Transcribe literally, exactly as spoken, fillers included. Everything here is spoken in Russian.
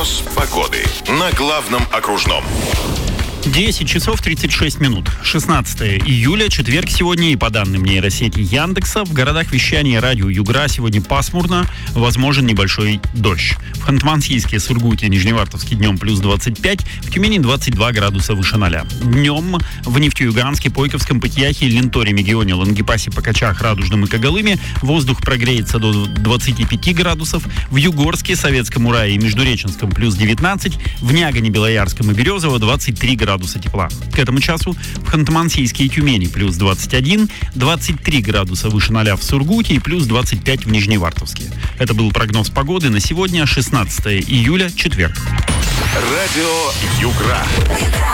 Прогноз погоды на главном окружном. десять часов тридцать шесть минут. шестнадцатое июля, четверг сегодня, и по данным нейросети Яндекса, в городах вещания радио Югра сегодня пасмурно, возможен небольшой дождь. В Ханты-Мансийске, Сургуте, Нижневартовске днем плюс двадцать пять, в Тюмени двадцать два градуса выше ноля. Днем в Нефтеюганске, Пойковском, Пытьяхе, Ленторе, Мегионе, Лангепасе, Покачах, Радужном и Когалыме воздух прогреется до двадцати пяти градусов. В Югорске, Советском Урае и Междуреченском плюс девятнадцать, в Нягане, Белоярском и Березово двадцать три градуса тепла. К этому часу в Ханты-Мансийске и Тюмени плюс двадцать один, двадцать три градуса выше ноля в Сургуте и плюс двадцать пять в Нижневартовске. Это был прогноз погоды на сегодня, шестнадцатое июля, четверг. Радио Югра.